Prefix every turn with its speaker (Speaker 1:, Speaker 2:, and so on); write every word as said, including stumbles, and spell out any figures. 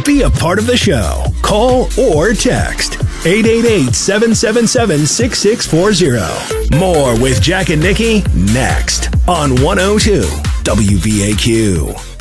Speaker 1: Be a part of the show. Call or text eight eight eight, seven seven seven, six six four zero. More with Jack and Nikki next on one oh two W V A Q.